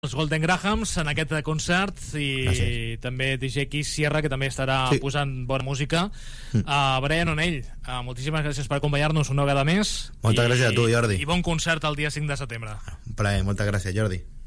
Els Golden Grahams en aquest concert i també DJ Keith Sierra, que també estarà posant bona música. Brian O'Neill, moltíssimes gràcies per acompanyar-nos una vegada més. Moltes gràcies a tu, Jordi. I bon concert el dia 5 de setembre. Un plaer, moltes gràcies, Jordi.